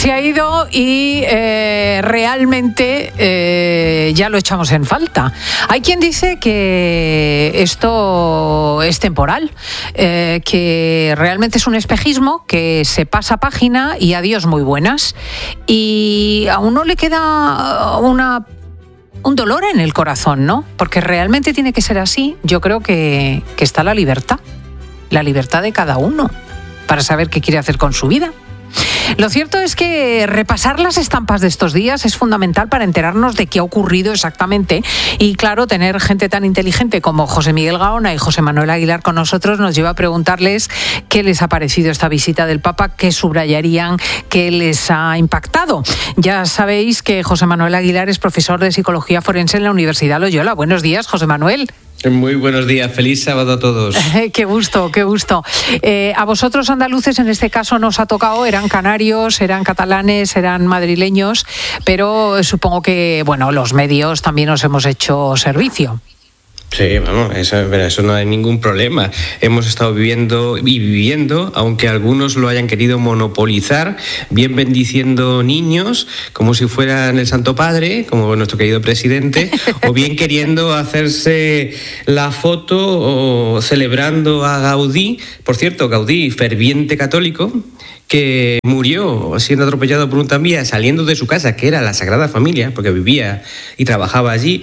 Se ha ido y realmente ya lo echamos en falta. Hay quien dice que esto es temporal, que realmente es un espejismo, que se pasa página y adiós muy buenas. Y a uno le queda un dolor en el corazón, ¿no? Porque realmente tiene que ser así. Yo creo que está la libertad de cada uno para saber qué quiere hacer con su vida. Lo cierto es que repasar las estampas de estos días es fundamental para enterarnos de qué ha ocurrido exactamente. Y claro, tener gente tan inteligente como José Miguel Gaona y José Manuel Aguilar con nosotros nos lleva a preguntarles qué les ha parecido esta visita del Papa, qué subrayarían, qué les ha impactado. Ya sabéis que José Manuel Aguilar es profesor de Psicología Forense en la Universidad Loyola. Buenos días, José Manuel. Muy buenos días, feliz sábado a todos. Qué gusto, qué gusto. A vosotros andaluces en este caso nos ha tocado, eran canarios, eran catalanes, eran madrileños, pero supongo que, bueno, los medios también os hemos hecho servicio. Sí, vamos, eso no hay ningún problema. Hemos estado viviendo, aunque algunos lo hayan querido monopolizar, bien bendiciendo niños, como si fueran el Santo Padre, como nuestro querido presidente, o bien queriendo hacerse la foto o celebrando a Gaudí. Por cierto, Gaudí, ferviente católico, que murió siendo atropellado por un tranvía saliendo de su casa, que era la Sagrada Familia, porque vivía y trabajaba allí,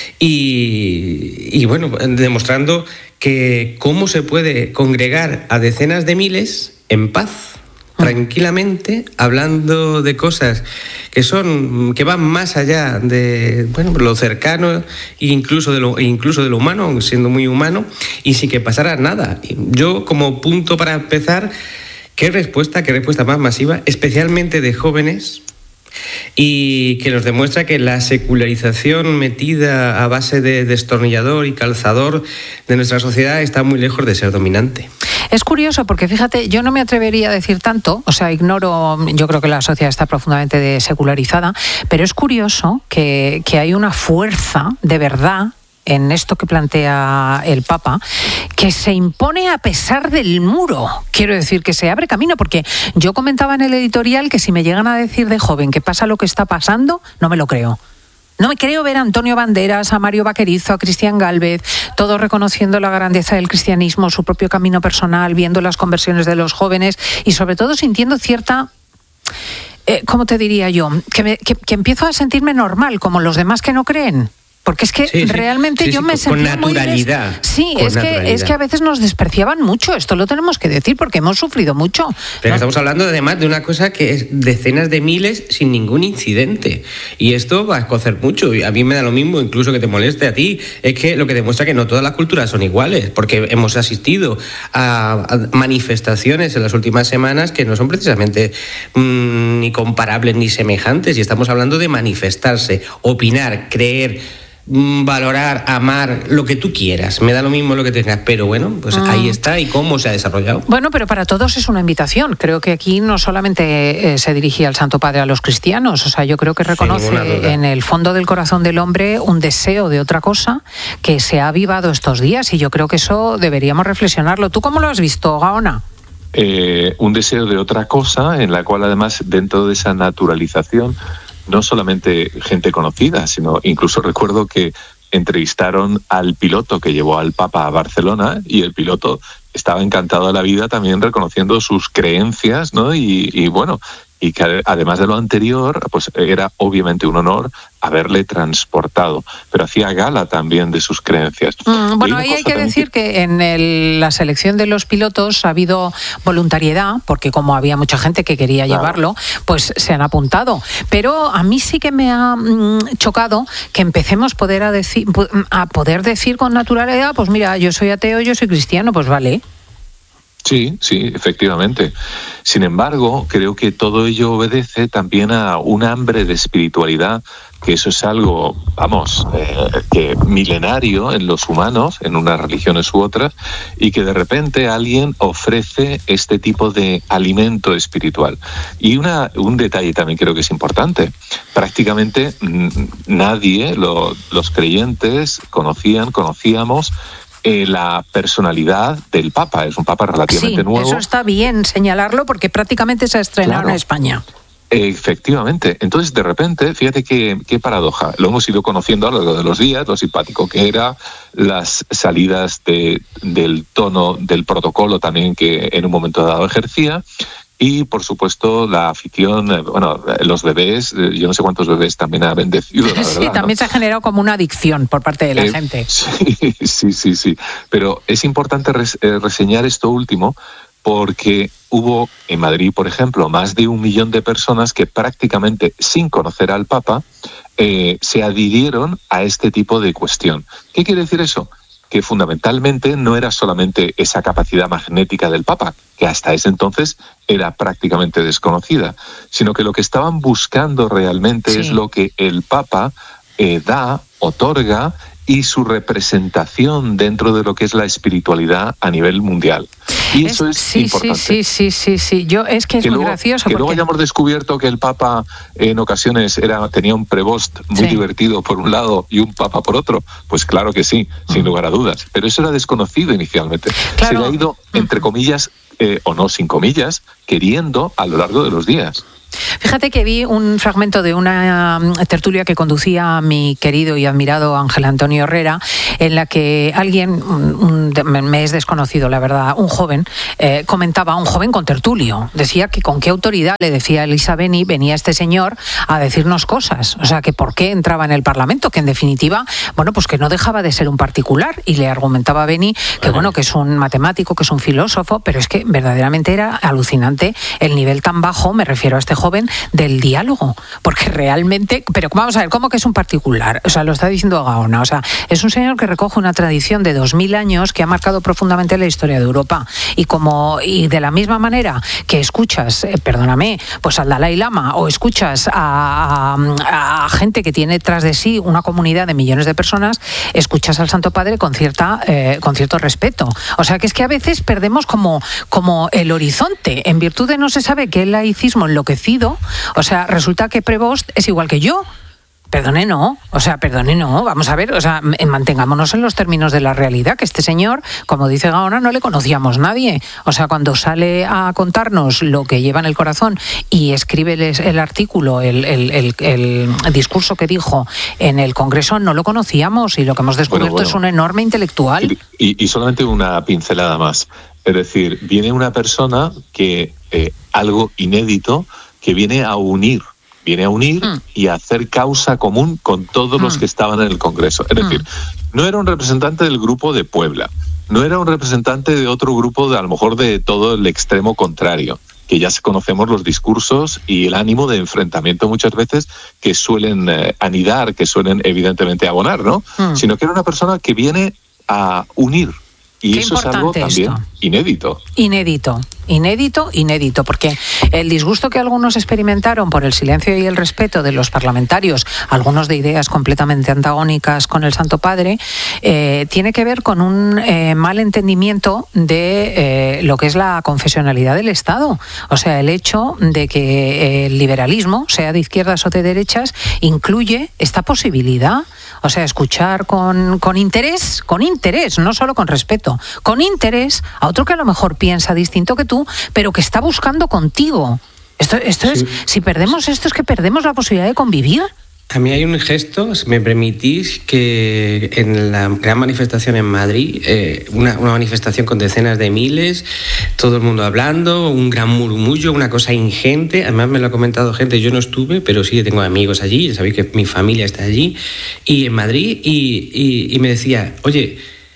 y bueno, demostrando que cómo se puede congregar a decenas de miles en paz, tranquilamente, hablando de cosas que van más allá de lo cercano, incluso de lo humano, siendo muy humano, y sin que pasara nada. Yo, como punto para empezar, qué respuesta más masiva, especialmente de jóvenes, y que nos demuestra que la secularización metida a base de destornillador y calzador de nuestra sociedad está muy lejos de ser dominante. Es curioso porque, fíjate, yo no me atrevería a decir tanto, o sea, yo creo que la sociedad está profundamente desecularizada, pero es curioso que hay una fuerza de verdad en esto que plantea el Papa, que se impone a pesar del muro. Quiero decir, que se abre camino, porque yo comentaba en el editorial que si me llegan a decir de joven que pasa lo que está pasando, no me lo creo. No me creo ver a Antonio Banderas, a Mario Vaquerizo, a Cristian Gálvez, todos reconociendo la grandeza del cristianismo, su propio camino personal, viendo las conversiones de los jóvenes y sobre todo sintiendo cierta... ¿cómo te diría yo? Que empiezo a sentirme normal, como los demás que no creen. Porque es que realmente yo me sentía con naturalidad. Es que a veces nos despreciaban mucho, esto lo tenemos que decir porque hemos sufrido mucho. Pero estamos hablando además de una cosa que es decenas de miles sin ningún incidente. Y esto va a escocer mucho. Y a mí me da lo mismo, incluso que te moleste a ti. Es que lo que demuestra que no todas las culturas son iguales, porque hemos asistido a manifestaciones en las últimas semanas que no son precisamente ni comparables ni semejantes. Y estamos hablando de manifestarse, opinar, creer, valorar, amar, lo que tú quieras. Me da lo mismo lo que tengas, pero bueno, pues ahí está. ¿Y cómo se ha desarrollado? Bueno, pero para todos es una invitación. Creo que aquí no solamente se dirigía el Santo Padre a los cristianos, o sea, yo creo que reconoce en el fondo del corazón del hombre un deseo de otra cosa que se ha avivado estos días, y yo creo que eso deberíamos reflexionarlo. ¿Tú cómo lo has visto, Gaona? Un deseo de otra cosa, en la cual además dentro de esa naturalización no solamente gente conocida, sino incluso recuerdo que entrevistaron al piloto que llevó al Papa a Barcelona, y el piloto estaba encantado de la vida también reconociendo sus creencias, ¿no? Y bueno, y que además de lo anterior, pues era obviamente un honor haberle transportado, pero hacía gala también de sus creencias. Bueno, ahí hay que decir que en la selección de los pilotos ha habido voluntariedad, porque como había mucha gente que quería llevarlo, pues se han apuntado. Pero a mí sí que me ha chocado que empecemos a poder decir con naturalidad, pues mira, yo soy ateo, yo soy cristiano, pues vale. Sí, efectivamente. Sin embargo, creo que todo ello obedece también a un hambre de espiritualidad, que eso es algo, que milenario en los humanos, en unas religiones u otras, y que de repente alguien ofrece este tipo de alimento espiritual. Y un detalle también creo que es importante. Prácticamente nadie, los creyentes, conocíamos la personalidad del Papa. Es un Papa relativamente nuevo. Eso está bien señalarlo porque prácticamente se ha estrenado en España. Efectivamente. Entonces, de repente, fíjate qué paradoja. Lo hemos ido conociendo a lo largo de los días, lo simpático que era, las salidas del tono del protocolo también que en un momento dado ejercía. Y, por supuesto, la afición, los bebés, yo no sé cuántos bebés también ha bendecido, la verdad. Sí, también, ¿no? Se ha generado como una adicción por parte de la gente. Sí. Pero es importante reseñar esto último, porque hubo en Madrid, por ejemplo, más de 1 millón de personas que prácticamente sin conocer al Papa se adhirieron a este tipo de cuestión. ¿Qué quiere decir eso? Que fundamentalmente no era solamente esa capacidad magnética del Papa, que hasta ese entonces era prácticamente desconocida, sino que lo que estaban buscando realmente es lo que el Papa otorga, y su representación dentro de lo que es la espiritualidad a nivel mundial. Y eso es importante. Sí. Yo, es que es muy gracioso. Que luego hayamos descubierto que el Papa en ocasiones tenía un prevost muy divertido por un lado y un Papa por otro, pues claro que sí, sin lugar a dudas. Pero eso era desconocido inicialmente. Claro. Se le ha ido, entre comillas, o no sin comillas, queriendo a lo largo de los días. Fíjate que vi un fragmento de una tertulia que conducía mi querido y admirado Ángel Antonio Herrera, en la que alguien, me es desconocido la verdad, un joven, comentaba, un joven contertulio, decía que con qué autoridad, le decía Elisa Beni, venía este señor a decirnos cosas, o sea, que por qué entraba en el Parlamento, que en definitiva, pues que no dejaba de ser un particular, y le argumentaba a Beni que que es un matemático, que es un filósofo, pero es que verdaderamente era alucinante el nivel tan bajo, me refiero a este joven, del diálogo, porque realmente, pero vamos a ver, ¿cómo que es un particular? O sea, lo está diciendo Gaona, o sea, es un señor que recoge una tradición de 2000 años que ha marcado profundamente la historia de Europa, y de la misma manera que escuchas, pues al Dalai Lama, o escuchas a gente que tiene tras de sí una comunidad de millones de personas, escuchas al Santo Padre con cierto respeto. O sea, que es que a veces perdemos como el horizonte, en virtud de no se sabe qué es laicismo enloquecido. O sea, resulta que Prevost es igual que yo. Perdone, no. Vamos a ver, mantengámonos en los términos de la realidad, que este señor, como dice Gaona, no le conocíamos nadie. O sea, cuando sale a contarnos lo que lleva en el corazón y escribe el artículo, el discurso que dijo en el Congreso, no lo conocíamos, y lo que hemos descubierto es un enorme intelectual. Y solamente una pincelada más. Es decir, viene una persona que, algo inédito, que viene a unir y a hacer causa común con todos los que estaban en el Congreso. Es decir, no era un representante del grupo de Puebla, no era un representante de otro grupo, a lo mejor de todo el extremo contrario, que ya conocemos los discursos y el ánimo de enfrentamiento muchas veces que suelen anidar, que suelen evidentemente abonar, ¿no? Sino que era una persona que viene a unir. Y eso es algo también inédito. Inédito, porque el disgusto que algunos experimentaron por el silencio y el respeto de los parlamentarios, algunos de ideas completamente antagónicas con el Santo Padre, tiene que ver con un mal entendimiento de lo que es la confesionalidad del Estado. O sea, el hecho de que el liberalismo, sea de izquierdas o de derechas, incluye esta posibilidad. O sea, escuchar con interés, no solo con respeto, con interés a otro que a lo mejor piensa distinto que tú, pero que está buscando contigo. Esto es, si perdemos esto, es que perdemos la posibilidad de convivir. A mí hay un gesto, si me permitís, que en la gran manifestación en Madrid, una manifestación con decenas de miles, todo el mundo hablando, un gran murmullo, una cosa ingente. Además me lo ha comentado gente, yo no estuve, pero sí tengo amigos allí, ya sabéis que mi familia está allí, y en Madrid, y me decía, oye,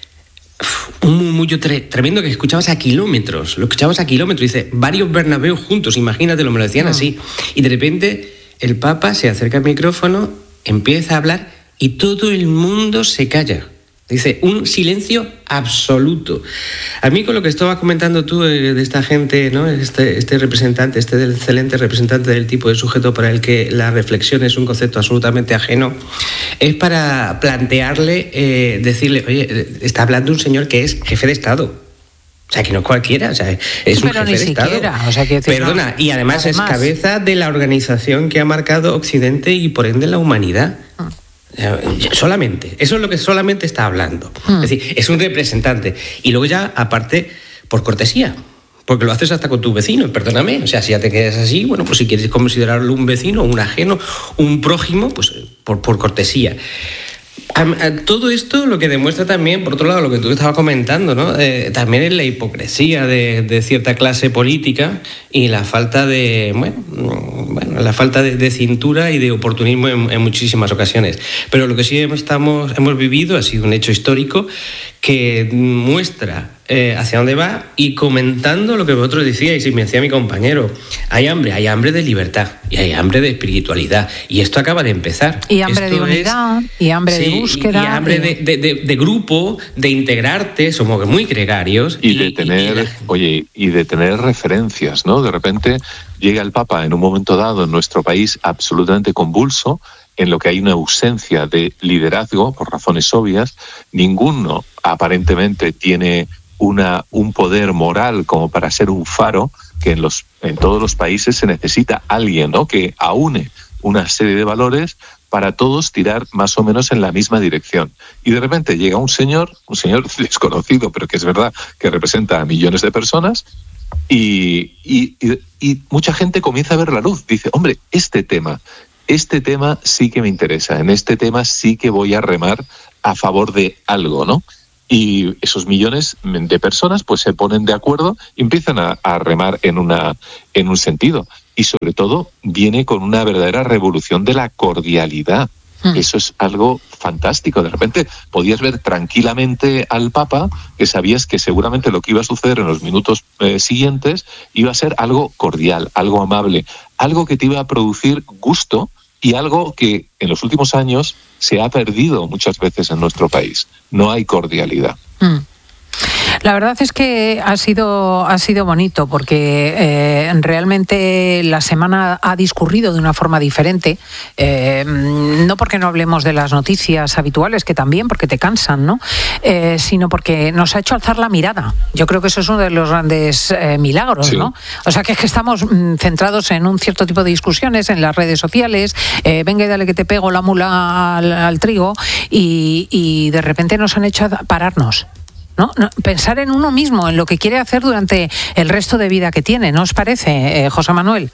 un murmullo tremendo que escuchabas a kilómetros, dice, varios Bernabéus juntos, imagínatelo, me lo decían así, y de repente el Papa se acerca al micrófono, empieza a hablar y todo el mundo se calla. Dice, un silencio absoluto. A mí, con lo que estabas comentando tú de esta gente, ¿no? Este representante, este excelente representante del tipo de sujeto para el que la reflexión es un concepto absolutamente ajeno, es para plantearle, decirle, oye, está hablando un señor que es jefe de Estado. O sea, que no cualquiera, o sea, es un jefe de Estado. O sea, que decir, perdona, y además es cabeza de la organización que ha marcado Occidente y por ende la humanidad. Solamente, eso es lo que solamente está hablando. Es decir, es un representante. Y luego ya, aparte, por cortesía, porque lo haces hasta con tu vecino, perdóname. O sea, si ya te quedas así, bueno, pues si quieres considerarlo un vecino, un ajeno, un prójimo, pues por cortesía. Todo esto lo que demuestra también, por otro lado, lo que tú estabas comentando, ¿no? También es la hipocresía de cierta clase política y la falta de la falta de cintura y de oportunismo en muchísimas ocasiones. Pero lo que sí hemos vivido ha sido un hecho histórico que muestra hacia dónde va, y comentando lo que vosotros decíais y me decía mi compañero, hay hambre de libertad y hay hambre de espiritualidad, y esto acaba de empezar. Y hambre de unidad, y hambre de búsqueda. Y hambre de grupo, de integrarte, somos muy gregarios. Y de tener referencias, ¿no? De repente llega el Papa en un momento dado en nuestro país absolutamente convulso, en lo que hay una ausencia de liderazgo, por razones obvias. Ninguno aparentemente tiene un poder moral como para ser un faro, que en todos los países se necesita alguien, ¿no?, que aúne una serie de valores para todos tirar más o menos en la misma dirección. Y de repente llega un señor desconocido, pero que es verdad que representa a millones de personas, y mucha gente comienza a ver la luz. Dice, hombre, este tema sí que me interesa, en este tema sí que voy a remar a favor de algo, ¿no? Y esos millones de personas pues se ponen de acuerdo y empiezan a remar en un sentido. Y sobre todo viene con una verdadera revolución de la cordialidad. Eso es algo fantástico. De repente podías ver tranquilamente al Papa, que sabías que seguramente lo que iba a suceder en los minutos siguientes iba a ser algo cordial, algo amable, algo que te iba a producir gusto, y algo que en los últimos años se ha perdido muchas veces en nuestro país. No hay cordialidad. La verdad es que ha sido bonito, porque realmente la semana ha discurrido de una forma diferente, no porque no hablemos de las noticias habituales, que también, porque te cansan, ¿no? Sino porque nos ha hecho alzar la mirada. Yo creo que eso es uno de los grandes milagros, sí, ¿no? O sea, que es que estamos centrados en un cierto tipo de discusiones en las redes sociales, venga y dale que te pego la mula al trigo, y de repente nos han hecho pararnos. No, pensar en uno mismo, en lo que quiere hacer durante el resto de vida que tiene, ¿no os parece, José Manuel?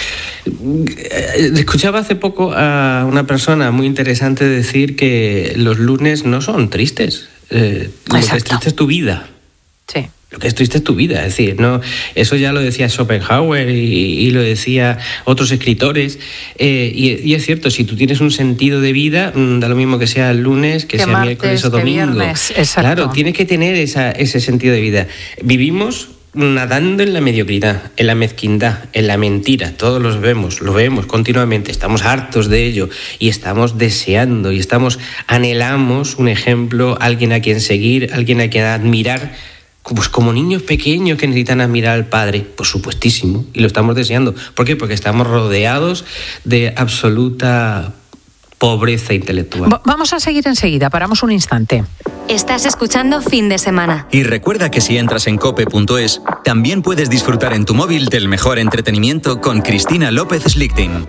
Escuchaba hace poco a una persona muy interesante decir que los lunes no son tristes. Lo que es triste es tu vida. Sí. Lo que es triste es tu vida, es decir, no, eso ya lo decía Schopenhauer y lo decía otros escritores, y es cierto, si tú tienes un sentido de vida, da lo mismo que sea el lunes, que sea martes, miércoles o domingo. Viernes, claro, tienes que tener ese sentido de vida. Vivimos nadando en la mediocridad, en la mezquindad, en la mentira, todos lo vemos continuamente, estamos hartos de ello y estamos deseando y anhelamos un ejemplo, alguien a quien seguir, alguien a quien admirar. Pues como niños pequeños que necesitan admirar al Padre, por supuestísimo, y lo estamos deseando. ¿Por qué? Porque estamos rodeados de absoluta pobreza intelectual. Vamos a seguir enseguida, paramos un instante. Estás escuchando Fin de Semana. Y recuerda que si entras en cope.es, también puedes disfrutar en tu móvil del mejor entretenimiento con Cristina López Slichting.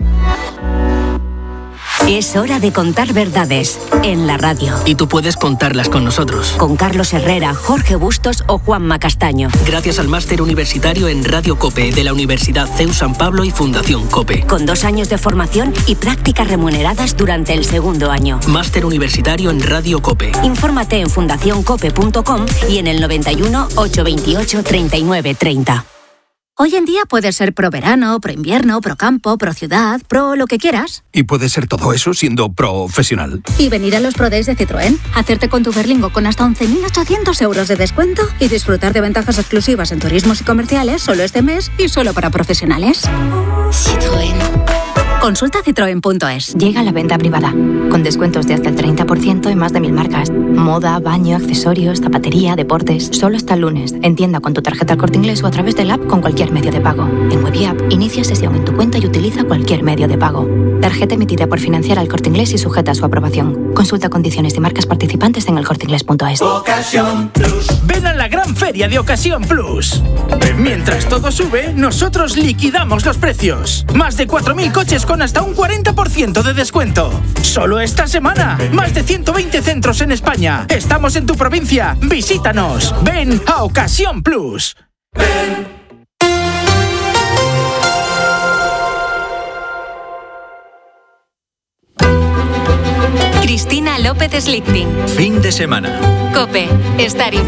Es hora de contar verdades en la radio. Y tú puedes contarlas con nosotros. Con Carlos Herrera, Jorge Bustos o Juanma Castaño. Gracias al máster universitario en Radio COPE de la Universidad CEU San Pablo y Fundación COPE. Con 2 años de formación y prácticas remuneradas durante el segundo año. Máster universitario en Radio COPE. Infórmate en fundacioncope.com y en el 91 828 39 30. Hoy en día puedes ser pro verano, pro invierno, pro campo, pro ciudad, pro lo que quieras. Y puedes ser todo eso siendo profesional. Y venir a los Pro Days de Citroën, hacerte con tu Berlingo con hasta 11.800 euros de descuento y disfrutar de ventajas exclusivas en turismos y comerciales solo este mes y solo para profesionales. Citroën. Consulta citroen.es. Llega la venta privada, con descuentos de hasta el 30% en más de 1000 marcas. Moda, baño, accesorios, zapatería, deportes. Solo hasta el lunes. En tienda con tu tarjeta El Corte Inglés o a través del app con cualquier medio de pago. En web y app, inicia sesión en tu cuenta y utiliza cualquier medio de pago. Tarjeta emitida por Financiera El Corte Inglés y sujeta a su aprobación. Consulta condiciones y marcas participantes en elcorteinglés.es. Ocasión Plus. Ven a la gran feria de Ocasión Plus. Mientras todo sube, nosotros liquidamos los precios. Más de 4.000 coches con hasta un 40% de descuento. Solo esta semana. Más de 120 centros en España. Estamos en tu provincia. Visítanos. Ven a Ocasión Plus. Ven. Cristina López Slichting. Fin de semana. COPE. Estar informado.